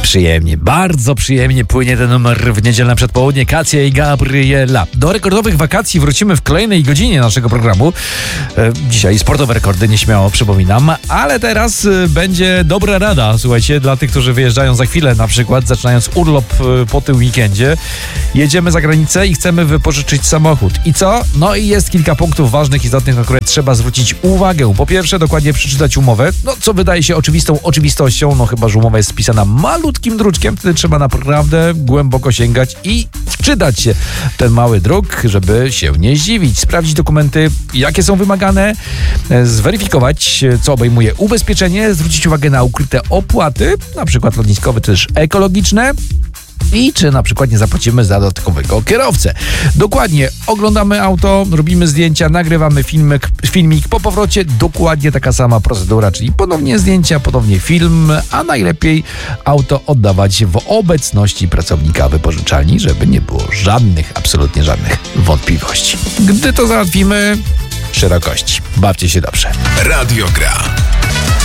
Przyjemnie, bardzo przyjemnie płynie ten numer w niedzielne przedpołudnie. Kacja i Gabriela. Do rekordowych wakacji wrócimy w kolejnej godzinie naszego programu. Dzisiaj sportowe rekordy, nieśmiało przypominam, ale teraz będzie dobra rada, słuchajcie, dla tych, którzy wyjeżdżają za chwilę, na przykład zaczynając urlop po tym weekendzie. Jedziemy za granicę i chcemy wypożyczyć samochód. I co? No i jest kilka punktów ważnych, istotnych, na które trzeba zwrócić uwagę. Po pierwsze, dokładnie przeczytać umowę, co wydaje się oczywistą oczywistością, chyba że umowa jest spisana malutkim druczkiem, wtedy trzeba naprawdę głęboko sięgać i wczytać się w ten mały druk, żeby się nie zdziwić, sprawdzić dokumenty, jakie są wymagane, zweryfikować, co obejmuje ubezpieczenie, zwrócić uwagę na ukryte opłaty, na przykład lotniskowe czy też ekologiczne, i czy na przykład nie zapłacimy za dodatkowego kierowcę. Dokładnie, oglądamy auto, robimy zdjęcia, nagrywamy filmik. Po powrocie dokładnie taka sama procedura, czyli ponownie zdjęcia, ponownie film, a najlepiej auto oddawać w obecności pracownika wypożyczalni, żeby nie było absolutnie żadnych wątpliwości. Gdy to załatwimy, szerokości. Bawcie się dobrze. Radio Gra.